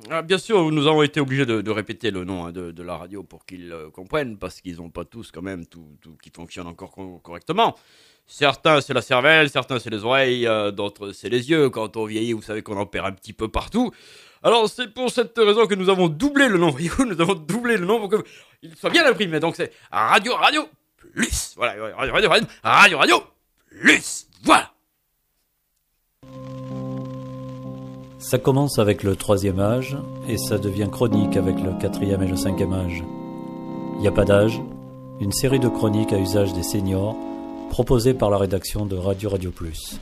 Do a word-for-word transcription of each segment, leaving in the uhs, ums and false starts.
Ah, bien sûr, nous avons été obligés de, de répéter le nom hein, de, de la radio pour qu'ils euh, comprennent, parce qu'ils n'ont pas tous quand même tout, tout qui fonctionne encore co- correctement. Certains c'est la cervelle, certains c'est les oreilles, euh, d'autres c'est les yeux. Quand on vieillit, vous savez qu'on en perd un petit peu partout. Alors c'est pour cette raison que nous avons doublé le nom. Nous avons doublé le nom pour qu'il soit bien imprimé. Donc c'est Radio Radio Plus. Voilà, Radio Radio Radio Radio, Radio Plus. Voilà. Ça commence avec le troisième âge et ça devient chronique avec le quatrième et le cinquième âge. Y a pas d'âge, une série de chroniques à usage des seniors proposée par la rédaction de Radio Radio Plus.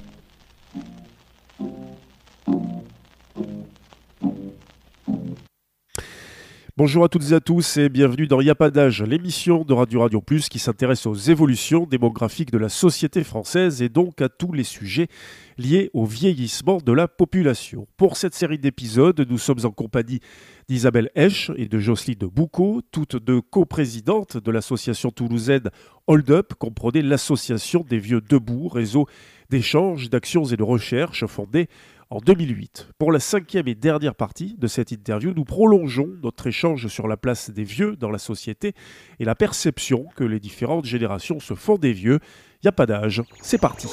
Bonjour à toutes et à tous et bienvenue dans Y a pas d'âge, l'émission de Radio Radio Plus qui s'intéresse aux évolutions démographiques de la société française et donc à tous les sujets liés au vieillissement de la population. Pour cette série d'épisodes, nous sommes en compagnie d'Isabelle Esch et de Jocelyne Boucaud, toutes deux coprésidentes de l'association toulousaine Hold Up, comprenez l'association des vieux debout, réseau d'échanges, d'actions et de recherche fondée en deux mille huit. Pour la cinquième et dernière partie de cette interview, nous prolongeons notre échange sur la place des vieux dans la société et la perception que les différentes générations se font des vieux. Il n'y a pas d'âge. C'est parti.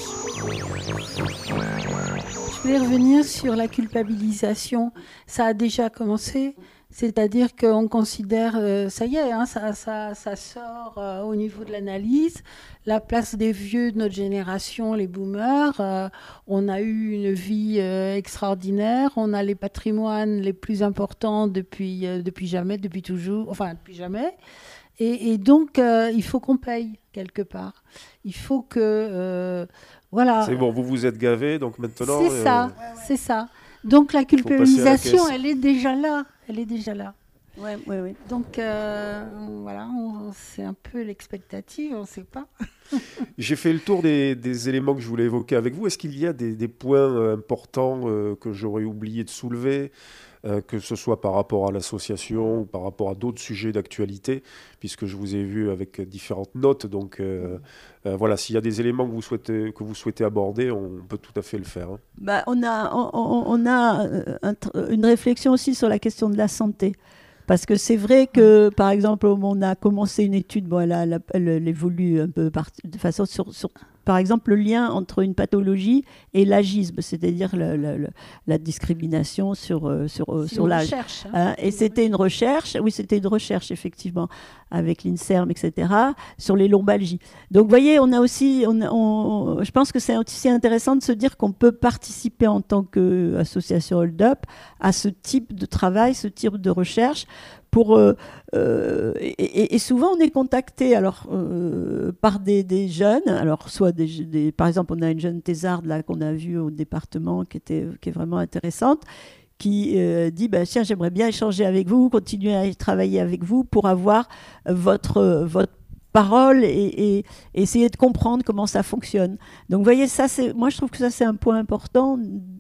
Je voulais revenir sur la culpabilisation. Ça a déjà commencé. C'est-à-dire qu'on considère, euh, ça y est, hein, ça, ça, ça sort euh, au niveau de l'analyse, la place des vieux de notre génération, les boomers. Euh, on a eu une vie euh, extraordinaire, on a les patrimoines les plus importants depuis, euh, depuis jamais, depuis toujours, enfin depuis jamais. Et, et donc, euh, il faut qu'on paye quelque part. Il faut que, euh, voilà. C'est bon, vous vous êtes gavés, donc maintenant... C'est ça, euh... c'est ça. Donc la culpabilisation, elle est déjà là. Elle est déjà là. Ouais, ouais, ouais. Donc euh, voilà, on, c'est un peu l'expectative, on ne sait pas. J'ai fait le tour des, des éléments que je voulais évoquer avec vous. Est-ce qu'il y a des, des points importants euh, que j'aurais oublié de soulever, euh, que ce soit par rapport à l'association ou par rapport à d'autres sujets d'actualité, puisque je vous ai vu avec différentes notes. Donc euh, euh, voilà, s'il y a des éléments que vous souhaitez, que vous souhaitez aborder, on peut tout à fait le faire. Hein. Bah, on a, on, on a un, une réflexion aussi sur la question de la santé. Parce que c'est vrai que, par exemple, on a commencé une étude, bon, elle, a, elle, elle, elle évolue un peu par, de façon sur, sur, par exemple, le lien entre une pathologie et l'agisme, c'est-à-dire le, le, le, la discrimination sur, euh, sur, euh, sur l'âge. Recherche, hein. Hein, et c'était une recherche, oui, c'était une recherche, effectivement, avec l'INSERM, et cetera, sur les lombalgies. Donc, vous voyez, on a aussi, on, on, je pense que c'est aussi intéressant de se dire qu'on peut participer en tant qu'association Hold Up à ce type de travail, ce type de recherche. Pour, euh, euh, et, et souvent, on est contacté alors, euh, par des, des jeunes. Alors, soit des, des, par exemple, on a une jeune thésarde là, qu'on a vue au département qui, était, qui est vraiment intéressante, qui euh, dit bah, « Tiens, j'aimerais bien échanger avec vous, continuer à travailler avec vous pour avoir votre, votre parole et, et, et essayer de comprendre comment ça fonctionne. » Donc, vous voyez, ça, c'est, moi, je trouve que ça, c'est un point important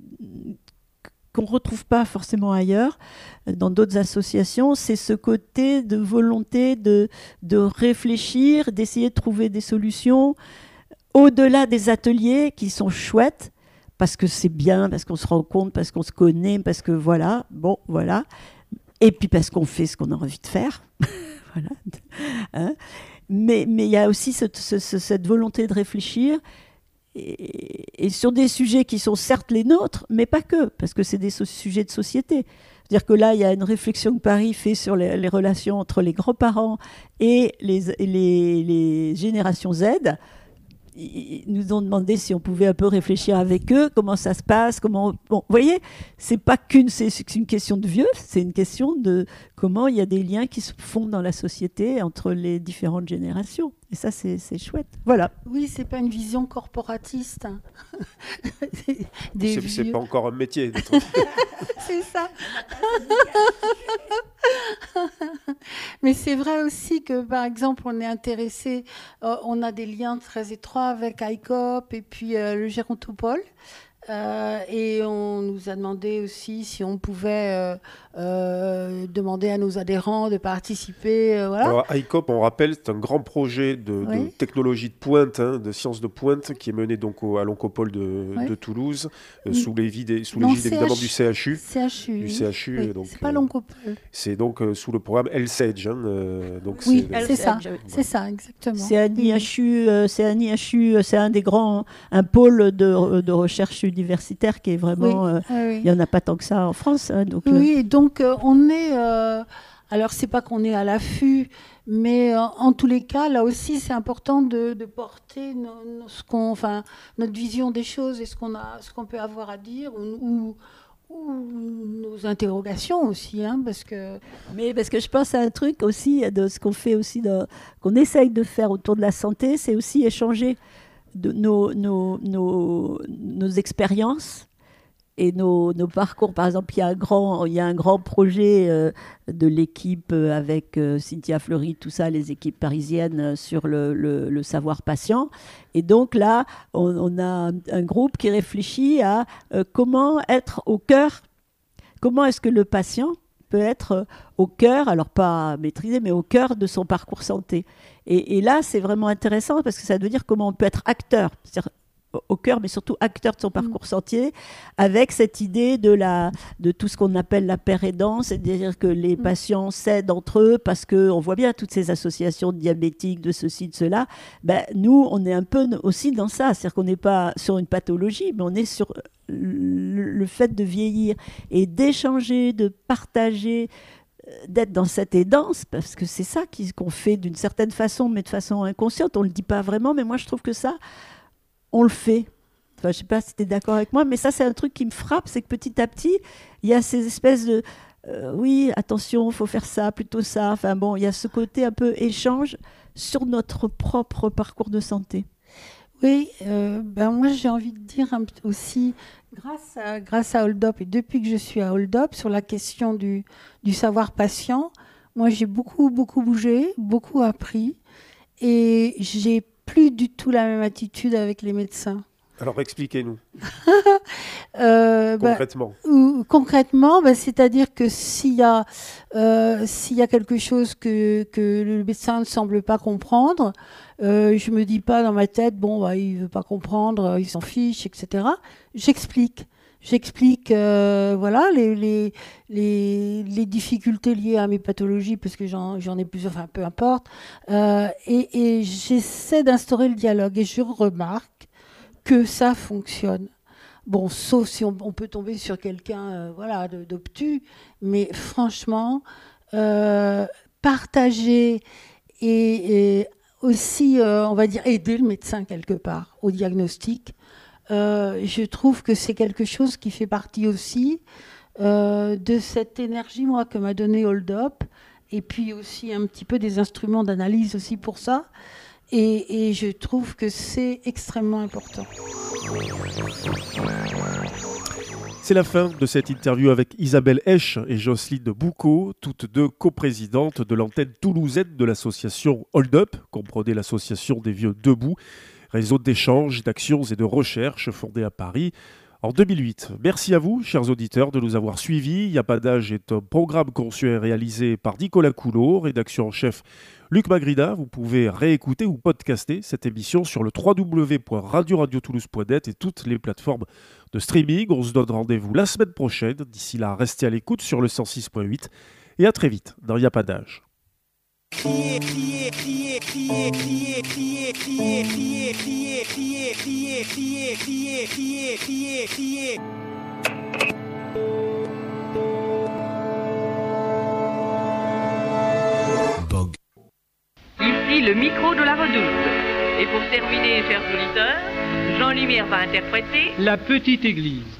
qu'on ne retrouve pas forcément ailleurs, dans d'autres associations, c'est ce côté de volonté de, de réfléchir, d'essayer de trouver des solutions, au-delà des ateliers qui sont chouettes, parce que c'est bien, parce qu'on se rend compte, parce qu'on se connaît, parce que voilà, bon, voilà, et puis parce qu'on fait ce qu'on a envie de faire, voilà. Hein, mais mais il y a aussi cette, ce, cette volonté de réfléchir, Et, et sur des sujets qui sont certes les nôtres, mais pas que, parce que c'est des so- sujets de société. C'est-à-dire que là, il y a une réflexion que Paris fait sur les, les relations entre les grands-parents et les, les, les générations Z. Ils nous ont demandé si on pouvait un peu réfléchir avec eux, comment ça se passe, comment... Bon, vous voyez, c'est pas qu'une c'est, c'est une question de vieux, c'est une question de comment il y a des liens qui se font dans la société entre les différentes générations. Et ça, c'est, c'est chouette. Voilà. Oui, c'est pas une vision corporatiste. Hein. des, des c'est, vieux. c'est pas encore un métier. C'est ça. Mais c'est vrai aussi que, par exemple, on est intéressé, euh, on a des liens très étroits avec I C O P et puis euh, le Gérontopole. Euh, et on nous a demandé aussi si on pouvait euh, euh, demander à nos adhérents de participer. Euh, voilà. Alors, I C O P, on rappelle, c'est un grand projet de, Oui. de technologie de pointe, hein, de sciences de pointe, qui est mené donc au, à l'Oncopole de, Oui. de Toulouse, euh, Oui. sous l'égide sous Non, l'égide évidemment C H du C H U. C H U. Du C H U, oui. donc, C'est pas euh, l'Oncopole. C'est donc euh, sous le programme L S E D G. Hein, euh, donc Oui, c'est, c'est ça. L- C'est ça, exactement. C'est un I H U, euh, c'est un I H U, euh, c'est un des grands, un pôle de, de recherche universitaire qui est vraiment. Oui, euh, ah oui. Il n'y en a pas tant que ça en France. Hein, donc, euh, Oui, donc euh, on est. euh, alors, c'est pas qu'on est à l'affût, mais euh, en tous les cas, là aussi, c'est important de, de porter nos- nos- ce qu'on, enfin, notre vision des choses et ce qu'on a, ce qu'on peut avoir à dire ou, ou, ou nos interrogations aussi, hein, parce que. Mais parce que je pense à un truc aussi de ce qu'on fait aussi, de- qu'on essaye de faire autour de la santé, c'est aussi échanger de nos, nos, nos, nos expériences et nos, nos parcours. Par exemple, il y a un grand, il y a un grand projet euh, de l'équipe euh, avec euh, Cynthia Fleury, tout ça, les équipes parisiennes euh, sur le, le, le savoir patient. Et donc là, on, on a un groupe qui réfléchit à euh, comment être au cœur, comment est-ce que le patient peut être euh, au cœur, alors pas maîtrisé, mais au cœur de son parcours santé. Et, et là, c'est vraiment intéressant parce que ça veut dire comment on peut être acteur, c'est-à-dire au cœur, mais surtout acteur de son parcours santé, avec cette idée de, la, de tout ce qu'on appelle la paire-aidance, c'est-à-dire que les patients s'aident entre eux, parce qu'on voit bien toutes ces associations de diabétiques, de ceci, de cela. Ben, nous, on est un peu aussi dans ça, c'est-à-dire qu'on n'est pas sur une pathologie, mais on est sur le, le fait de vieillir et d'échanger, de partager, d'être dans cette aidance, parce que c'est ça qui- qu'on fait d'une certaine façon, mais de façon inconsciente. On ne le dit pas vraiment, mais moi, je trouve que ça, on le fait. Enfin, je ne sais pas si tu es d'accord avec moi, mais ça, c'est un truc qui me frappe, c'est que petit à petit, il y a ces espèces de... euh, oui, attention, il faut faire ça, plutôt ça. Enfin bon, il y a ce côté un peu échange sur notre propre parcours de santé. Oui, euh, ben moi j'ai envie de dire un p- aussi, grâce à, grâce à Hold Up et depuis que je suis à Hold Up, sur la question du, du savoir patient, moi j'ai beaucoup, beaucoup bougé, beaucoup appris et j'ai plus du tout la même attitude avec les médecins. Alors expliquez-nous Euh, ben, concrètement. ou- concrètement, ben, c'est-à-dire que s'il y a, euh, s'il y a quelque chose que, que le médecin ne semble pas comprendre, euh, je me dis pas dans ma tête, bon, bah, il veut pas comprendre, il s'en fiche, et cetera. J'explique. J'explique euh, voilà, les, les, les, les difficultés liées à mes pathologies, parce que j'en, j'en ai plusieurs, enfin peu importe. Euh, et, et j'essaie d'instaurer le dialogue. Et je remarque que ça fonctionne. Bon, sauf si on, on peut tomber sur quelqu'un euh, voilà, de- d'obtus, mais franchement, euh, partager et, et aussi, euh, on va dire, aider le médecin quelque part au diagnostic, euh, je trouve que c'est quelque chose qui fait partie aussi euh, de cette énergie, moi, que m'a donné Hold Up, et puis aussi un petit peu des instruments d'analyse aussi pour ça. Et, et je trouve que c'est extrêmement important. C'est la fin de cette interview avec Isabelle Esch et Jocelyne Boucaud, toutes deux coprésidentes de l'antenne toulousaine de l'association Hold Up, comprenez l'association des vieux debout, réseau d'échanges, d'actions et de recherche fondé à Paris en deux mille huit. Merci à vous, chers auditeurs, de nous avoir suivis. Y a pas d'âge est un programme conçu et réalisé par Nicolas Coulot, rédaction en chef Luc Magrida. Vous pouvez réécouter ou podcaster cette émission sur le w w w point radio radio toulouse point net et toutes les plateformes de streaming. On se donne rendez-vous la semaine prochaine. D'ici là, restez à l'écoute sur le cent six point huit et à très vite dans Y a pas d'âge. Crier, crier, crier, crier, crier, crier, crier, crier, crier, crier, crier, crier, crier, crier, crier, crier. Bog. Ici le micro de la Redoute. Et pour terminer, chers auditeurs, Jean Lumière va interpréter La petite église.